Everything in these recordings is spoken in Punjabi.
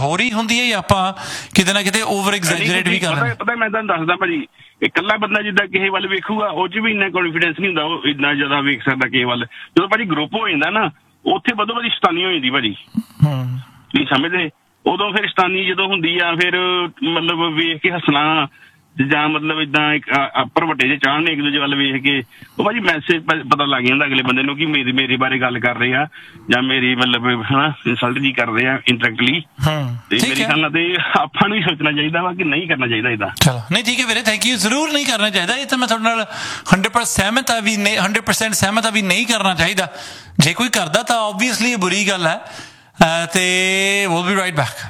ਹੋ ਰਹੀ ਹੁੰਦੀ ਹੈ ਜਾਂ ਆਪਾਂ ਕਿਤੇ ਨਾ ਕਿਤੇ ਓਵਰ ਐਗਜ਼ੈਜਰੇਟ ਵੀ ਕਰ ਰਹੇ? ਪਤਾ ਮੈਂ ਤੁਹਾਨੂੰ ਦੱਸਦਾ ਭਾਜੀ, ਇਕੱਲਾ ਬੰਦਾ ਜਿੱਦਾਂ ਕਿਸੇ ਵੱਲ ਵੇਖੂਗਾ ਉਹ 'ਚ ਵੀ ਇੰਨਾ ਕੌਨਫੀਡੈਂਸ ਨਹੀਂ ਹੁੰਦਾ, ਉਹ ਇੰਨਾ ਜ਼ਿਆਦਾ ਵੇਖ ਸਕਦਾ ਕਿਸੇ ਵੱਲ। ਜਦੋਂ ਭਾਜੀ ਗਰੁੱਪ ਹੋ ਜਾਂਦਾ ਨਾ, ਉੱਥੇ ਵਧੋ ਵਧੀ ਸ਼ੈਤਾਨੀ ਹੋ ਜਾਂਦੀ ਭਾਜੀ। ਤੁਸੀਂ ਸਮਝਦੇ? ਉਦੋਂ ਫਿਰ ਸ਼ੈਤਾਨੀ ਜਦੋਂ ਹੁੰਦੀ ਆ, ਫਿਰ ਮਤਲਬ ਵੇਖ ਕੇ ਹੱਸਣਾ ਜਾਂ ਮਤਲਬ ਏਦਾਂ ਇੱਕ ਅੱਪਰ ਵੱਡੇ ਜਿਹੇ ਚਾੜ੍ਹਨੇ ਇੱਕ ਦੂਜੇ ਵੱਲ ਵੇਖ ਕੇ, ਉਹ ਭਾਜੀ ਮੈਸੇਜ ਪਤਾ ਲੱਗ ਜਾਂਦਾ ਅਗਲੇ ਬੰਦੇ ਨੂੰ ਕਿ ਮੇਰੇ ਬਾਰੇ ਗੱਲ ਕਰ ਰਹੇ ਆ ਜਾਂ ਮੇਰੀ ਮਤਲਬ ਹਨਾ ਇਨਸਲਟ ਜੀ ਕਰ ਰਹੇ ਆ ਇੰਟਰੈਕਟਲੀ। ਤੇ ਮੇਰੇ ਖਿਆਲ ਨਾਲ ਤੇ ਆਪਾਂ ਨੂੰ ਵੀ ਸੋਚਣਾ ਚਾਹੀਦਾ ਵਾ ਕਿ ਨਹੀਂ ਕਰਨਾ ਚਾਹੀਦਾ ਏਦਾਂ। ਚਲੋ ਨਹੀਂ ਠੀਕ ਹੈ ਵੀਰੇ, ਥੈਂਕ ਯੂ। ਜ਼ਰੂਰ ਨਹੀਂ ਕਰਨਾ ਚਾਹੀਦਾ, ਇਹ ਤਾਂ ਮੈਂ ਤੁਹਾਡੇ ਨਾਲ 100% ਸਹਿਮਤ ਆ ਵੀ 100% ਸਹਿਮਤ ਆ ਵੀ ਨਹੀਂ ਕਰਨਾ ਚਾਹੀਦਾ। ਜੇ ਕੋਈ ਕਰਦਾ ਤਾਂ ਓਬਵੀਅਸਲੀ ਬੁਰੀ ਗੱਲ ਹੈ। ਤੇ ਵਿਲ ਬੀ ਰਾਈਟ ਬੈਕ।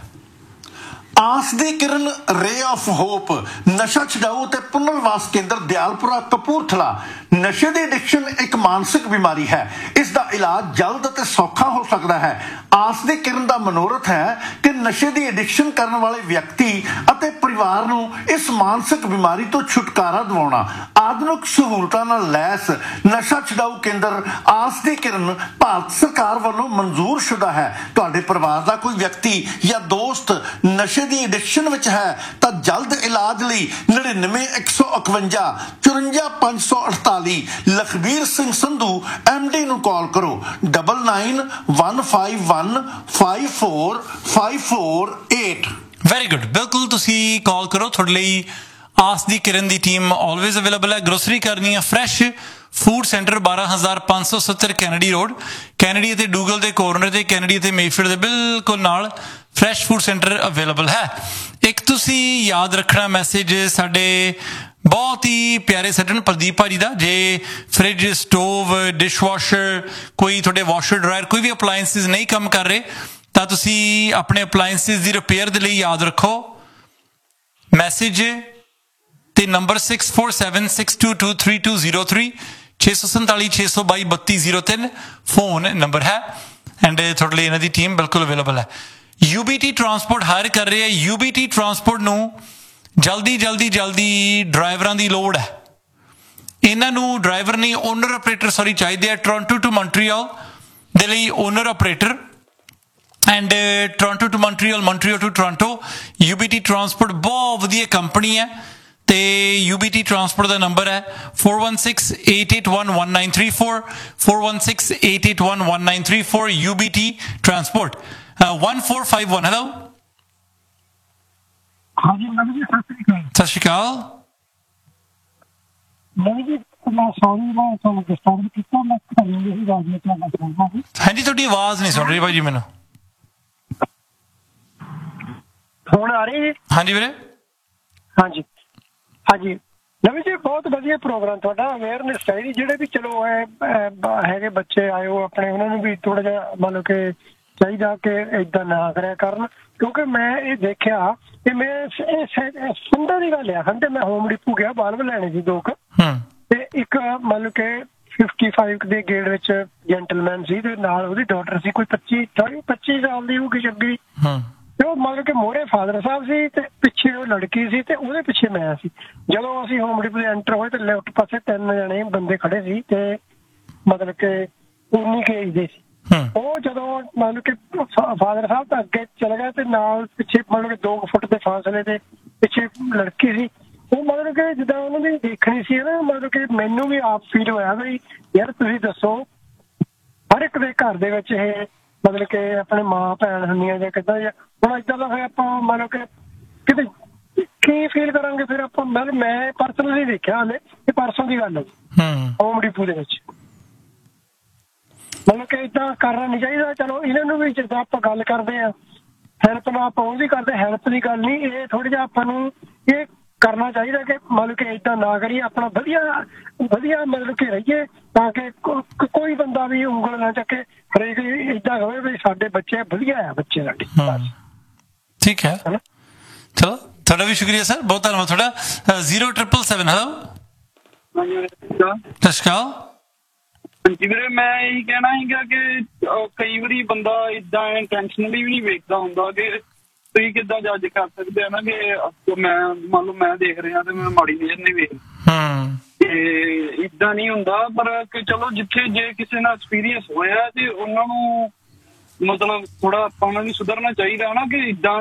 ਆਸ ਦੀ ਕਿਰਨ ਰੇ ਆਫ ਹੋਪ ਨਸ਼ਾ ਛਡਾਊ ਤੇ ਪੁਨਰਵਾਸ ਕੇਂਦਰ ਦਿਆਲਪੁਰਾ ਕਪੂਰਥਲਾ। ਨਸ਼ੇ ਦੀ ਐਡਿਕਸ਼ਨ ਇੱਕ ਮਾਨਸਿਕ ਬਿਮਾਰੀ ਹੈ, ਇਸ ਦਾ ਇਲਾਜ ਜਲਦ ਅਤੇ ਸੌਖਾ ਹੋ ਸਕਦਾ ਹੈ। ਆਸ ਦੀ ਕਿਰਨ ਦਾ ਮਨੋਰਥ ਹੈ ਕਿ ਨਸ਼ੇ ਦੀ ਐਡਿਕਸ਼ਨ ਕਰਨ ਵਾਲੇ ਵਿਅਕਤੀ ਅਤੇ ਪਰਿਵਾਰ ਨੂੰ ਇਸ ਮਾਨਸਿਕ ਬਿਮਾਰੀ ਤੋਂ ਛੁਟਕਾਰਾ ਦਿਵਾਉਣਾ। ਆਧੁਨਿਕ ਸਹੂਲਤਾਂ ਨਾਲ ਲੈਸ ਨਸ਼ਾ ਛਡਾਊ ਕੇਂਦਰ ਆਸ ਦੀ ਕਿਰਨ ਭਾਰਤ ਸਰਕਾਰ ਵੱਲੋਂ ਮਨਜ਼ੂਰਸ਼ੁਦਾ ਹੈ। ਤੁਹਾਡੇ ਪਰਿਵਾਰ ਦਾ ਕੋਈ ਵਿਅਕਤੀ ਜਾਂ ਦੋਸਤ ਨਸ਼ੇ ਦੀ ਐਡਿਕਸ਼ਨ ਵਿੱਚ ਹੈ ਤਾਂ ਜਲਦ ਇਲਾਜ ਲਈ 99 151 54 548 ਲਖਬੀਰ ਸਿੰਘ ਸੰਧੂ MD ਨੂੰ ਕਾਲ ਕਰੋ। 99 151 54 548। ਵੈਰੀ ਗੁੱਡ, ਬਿਲਕੁਲ ਤੁਸੀਂ ਕਾਲ ਕਰੋ। ਤੁਹਾਡੇ ਲਈ ਆਸ ਦੀ ਕਿਰਨ ਦੀ ਟੀਮ ਆਲਵੇਜ਼ ਅਵੇਲੇਬਲ ਹੈ। ਗਰੋਸਰੀ ਕਰਨੀ ਹੈ fresh food centre 12570 Kennedy road, Kennedy ਅਤੇ ਡੂਗਲ ਦੇ ਕੋਰਨਰ ਤੇ, ਕੈਨੇਡੀ ਅਤੇ ਮੇਫੀਲਡ ਦੇ ਬਿਲਕੁਲ ਨਾਲ ਫਰੈਸ਼ ਫੂਡ ਸੈਂਟਰ ਅਵੇਲੇਬਲ ਹੈ। ਇੱਕ ਤੁਸੀਂ ਯਾਦ ਰੱਖਣਾ ਮੈਸੇਜ ਸਾਡੇ ਬਹੁਤ ਹੀ ਪਿਆਰੇ ਸੱਜਣ ਪ੍ਰਦੀਪ ਭਾਜੀ ਦਾ, ਜੇ ਫਰਿੱਜ, ਸਟੋਵ, ਡਿਸ਼ਵਾਸ਼ਰ, ਕੋਈ ਤੁਹਾਡੇ ਵਾਸ਼ਰ ਡਰਾਇਰ, ਕੋਈ ਵੀ ਅਪਲਾਇੰਸਿਸ ਨਹੀਂ ਕੰਮ ਕਰ ਰਹੇ ਤਾਂ ਤੁਸੀਂ ਆਪਣੇ ਅਪਲਾਇੰਸਿਸ ਦੀ ਰਿਪੇਅਰ ਦੇ ਲਈ ਯਾਦ ਰੱਖੋ ਮੈਸੇਜ ਤੇ ਨੰਬਰ 6476223203 647 622 3203 ਫੋਨ ਨੰਬਰ ਹੈ। ਐਂਡ ਤੁਹਾਡੇ ਲਈ ਇਹਨਾਂ ਦੀ ਟੀਮ ਬਿਲਕੁਲ ਅਵੇਲੇਬਲ ਹੈ। UBT ਟਰਾਂਸਪੋਰਟ ਹਾਇਰ ਕਰ ਰਹੇ ਹੈ। UBT ਟਰਾਂਸਪੋਰਟ ਨੂੰ ਜਲਦੀ ਡਰਾਈਵਰਾਂ ਦੀ ਲੋੜ ਹੈ। ਇਹਨਾਂ ਨੂੰ ਡਰਾਈਵਰ ਨਹੀਂ, ਓਨਰ ਆਪਰੇਟਰ ਚਾਹੀਦੇ ਆ। ਟੋਰਾਂਟੋ ਟੂ ਮੌਂਟਰੀਅਲ ਦੇ ਲਈ owner operator and Toronto to Montreal, Montreal to Toronto. UBT transport ਬਹੁਤ ਵਧੀਆ ਕੰਪਨੀ ਹੈ ਤੇ UBT ਟਰਾਂਸਪੋਰਟ ਦਾ ਨੰਬਰ ਹੈ 4168811934 4168811934 UBT ਟਰਾਂਸਪੋਰਟ। 1451 ਹੈਲੋ। ਹਾਂਜੀ ਨਵੀਂ ਜੀ, ਸਤਿ ਸ਼੍ਰੀ ਅਕਾਲ। ਸਤਿ ਸ਼੍ਰੀ ਅਕਾਲ। ਨਹੀਂ ਜੀ, ਮੈਂ ਸੌਰੀ ਮੈਂ ਤੁਹਾਨੂੰ ਡਿਸਟਰਬ ਕੀਤਾ। ਮੈਂ ਘਰੇ ਹੀ ਰਾਜਨੀਤੀ ਕਰਨਾ ਚਾਹੁੰਦਾ ਸੀ। ਹਾਂਜੀ, ਤੁਹਾਡੀ ਆਵਾਜ਼ ਨਹੀਂ ਸੁਣ ਰਹੀ ਭਾਈ ਜੀ ਮੈਨੂੰ। ਹੁਣ ਆ ਰਹੀ ਜੀ? ਹਾਂਜੀ ਵੀਰੇ। ਹਾਂਜੀ ਨਵੀਂ ਜੀ, ਬਹੁਤ ਵਧੀਆ ਪ੍ਰੋਗਰਾਮ ਤੁਹਾਡਾ। ਅਵੇਅਰਨੈਸ ਚਾਹੀਦੀ, ਜਿਹੜੇ ਵੀ ਚਲੋ ਹੈਗੇ ਬੱਚੇ ਆਏ ਹੋ ਆਪਣੇ, ਉਹਨਾਂ ਨੂੰ ਵੀ ਥੋੜਾ ਜਿਹਾ ਮਤਲਬ ਕਿ ਚਾਹੀਦਾ ਕਿ ਏਦਾਂ ਨਾ ਕਰਿਆ ਕਰਨ। ਕਿਉਂਕਿ ਮੈਂ ਇਹ ਦੇਖਿਆ ਕਿ ਮੈਂ ਸੰਡੇ ਦੀ ਗੱਲ ਆ, ਸੰਡੇ ਮੈਂ ਹੋਮ ਡਿਪੂ ਗਿਆ, ਬਲਬ ਲੈਣੇ ਸੀ 2 ਤੇ ਇੱਕ ਮਤਲਬ ਕਿ 55 ਦੇ ਗੇੜ ਵਿੱਚ ਜੈਂਟਲਮੈਨ ਸੀ ਤੇ ਨਾਲ ਉਹਦੀ ਡਾਟਰ ਸੀ, ਕੋਈ 25 ਸਾਲ ਦੀ ਹੋਊਗੀ, ਜੱਗੀ। ਤੇ ਉਹ ਮਤਲਬ ਕਿ ਮੋਹਰੇ ਫਾਦਰ ਸਾਹਿਬ ਸੀ ਤੇ ਪਿੱਛੇ ਉਹ ਲੜਕੀ ਸੀ ਤੇ ਉਹਦੇ ਪਿੱਛੇ ਮੈਂ ਸੀ। ਜਦੋਂ ਅਸੀਂ ਹੋਮ ਡਿਪੂ ਦੇ ਐਂਟਰ ਹੋਏ ਤੇ ਲੈਫਟ ਪਾਸੇ 3 ਜਣੇ ਬੰਦੇ ਖੜੇ ਸੀ ਤੇ ਮਤਲਬ ਕਿ 19 ਏਜ ਦੇ ਸੀ। ਉਹ ਜਦੋਂ ਮਤਲਬ ਕਿ ਫਾਦਰ ਸਾਹਿਬ ਤਾਂ ਅੱਗੇ ਚਲੇ ਗਏ ਤੇ ਨਾਲ ਪਿੱਛੇ ਮਤਲਬ ਕਿ 2 ਫੁੱਟ ਦੇ ਫਾਸਲੇ ਤੇ ਪਿੱਛੇ ਲੜਕੀ ਸੀ। ਉਹ ਮਤਲਬ ਕਿ ਜਿੱਦਾਂ ਉਹਨਾਂ ਦੀ ਦੇਖਣੀ ਸੀ ਨਾ, ਮਤਲਬ ਕਿ ਮੈਨੂੰ ਵੀ ਆਪ ਫੀਲ ਹੋਇਆ ਵੀ ਯਾਰ ਤੁਸੀਂ ਦੱਸੋ, ਹਰ ਇੱਕ ਦੇ ਘਰ ਦੇ ਵਿੱਚ ਇਹ ਮਤਲਬ ਕਿ ਆਪਣੇ ਮਾਂ ਭੈਣ ਹੁੰਦੀਆਂ ਜਾਂ ਕਿੱਦਾਂ, ਹੁਣ ਏਦਾਂ ਦਾ ਫਿਰ ਆਪਾਂ ਮਤਲਬ ਕਿ ਕਿਤੇ ਕੀ ਫੀਲ ਕਰਾਂਗੇ ਫਿਰ ਆਪਾਂ। ਮਤਲਬ ਮੈਂ ਪਰਸਨਲੀ ਦੇਖਿਆ ਹਾਲੇ, ਇਹ ਪਰਸੋਂ ਦੀ ਗੱਲ ਹੈ ਹੋਮ ਡਿਪੂ ਦੇ ਵਿੱਚ। ਮਤਲਬ ਕਿ ਏਦਾਂ ਕਰਨਾ ਨਹੀਂ ਚਾਹੀਦਾ। ਚਲੋ ਇਹਨਾਂ ਨੂੰ ਵੀ ਜਿੱਦਾਂ ਆਪਾਂ ਗੱਲ ਕਰਦੇ ਹਾਂ ਹੈਲਪ ਨਾਲ, ਆਪਾਂ ਉਹ ਵੀ ਕਰਦੇ, ਹੈਲਪ ਦੀ ਗੱਲ ਨਹੀਂ, ਇਹ ਥੋੜ੍ਹਾ ਜਿਹਾ ਆਪਾਂ ਨੂੰ ਇਹ ਕਰਨਾ ਚਾਹੀਦਾ ਕਿ ਮਤਲਬ ਕਿ ਏਦਾਂ ਨਾ ਕਰੀਏ, ਆਪਣਾ ਵਧੀਆ ਮਤਲਬ ਕਿ ਰਹੀਏ ਤਾਂ ਕਿ ਕੋਈ ਬੰਦਾ ਵੀ ਉਂਗਲ ਨਾ ਚੱਕੇ, ਹਰੇਕ ਏਦਾਂ ਹੋਵੇ ਵੀ ਸਾਡੇ ਬੱਚੇ ਵਧੀਆ ਆ, ਬੱਚੇ ਸਾਡੇ। ਠੀਕ ਹੈ, ਚਲੋ ਤੁਹਾਡਾ ਵੀ ਸ਼ੁਕਰੀਆ ਸਰ, ਬਹੁਤ ਧੰਨਵਾਦ ਤੁਹਾਡਾ। 0777 ਹੈਲੋ। ਸਤਿ ਸ਼੍ਰੀ ਅਕਾਲ। ਹਾਂਜੀ ਵੀਰੇ, ਮੈਂ ਇਹੀ ਕਹਿਣਾ ਸੀਗਾ ਕਿ ਕਈ ਵਾਰੀ ਬੰਦਾ ਏਦਾਂ ਇੰਟੈਂਸ਼ਨਲੀ ਵੀ ਨਹੀਂ ਵੇਖਦਾ ਹੁੰਦਾ ਕਿ ਤੁਸੀਂ ਕਿੱਦਾਂ ਜੱਜ ਕਰ ਸਕਦੇ ਹੋ ਨਾ ਕਿ ਮੈਂ ਮੰਨ ਲਓ ਮੈਂ ਦੇਖ ਰਿਹਾ ਤੇ ਮੈਂ ਮਾੜੀ ਨਜ਼ਰ ਨਹੀਂ ਵੇਖ ਤੇ ਏਦਾਂ ਨਹੀਂ ਹੁੰਦਾ। ਪਰ ਕਿ ਚਲੋ ਜਿੱਥੇ ਜੇ ਕਿਸੇ ਨਾਲ ਐਕਸਪੀਰੀਅੰਸ ਹੋਇਆ ਤੇ ਉਹਨਾਂ ਨੂੰ ਮਤਲਬ ਥੋੜਾ ਆਪਾਂ ਨੂੰ ਵੀ ਸੁਧਰਨਾ ਚਾਹੀਦਾ ਨਾ ਕਿ ਏਦਾਂ